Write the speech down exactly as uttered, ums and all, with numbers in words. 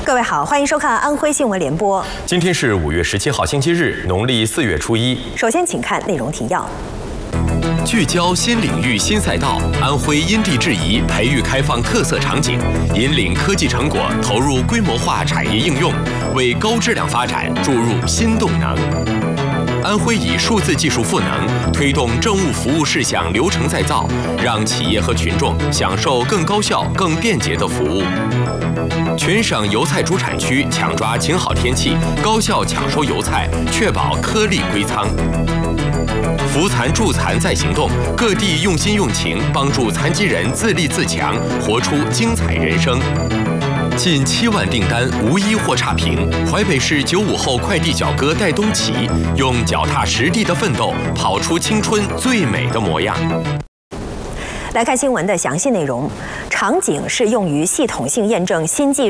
各位好，欢迎收看安徽新闻联播。 今天是五月十七号，星期日，农历四月初一。 首先，请看内容提要。 聚焦新领域、新赛道，安徽因地制宜，培育开放特色场景，引领科技成果投入规模化产业应用，为高质量发展注入新动能。安徽以数字技术赋能，推动政务服务事项流程再造，让企业和群众享受更高效、更便捷的服务。全省油菜主产区抢抓晴好天气，高效抢收油菜，确保颗粒归仓。 扶残助残在行动，各地用心用情，帮助残疾人自立自强，活出精彩人生。近七万订单无一货差评，淮北市九五后快递小哥戴东奇用脚踏实地的奋斗，跑出青春最美的模样。 来看新闻的详细内容。场景是用于系统性验证新技